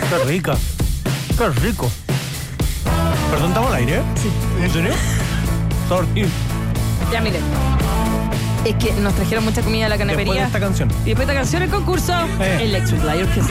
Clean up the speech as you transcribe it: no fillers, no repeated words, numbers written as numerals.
Qué rica. Qué rico. ¿Perdón, estamos al aire? Sí. ¿En serio? Sorry. Ya, miren. Es que nos trajeron mucha comida a la Después de canapería. esta canción. Y después de esta canción, el concurso Electric Light Orchestra.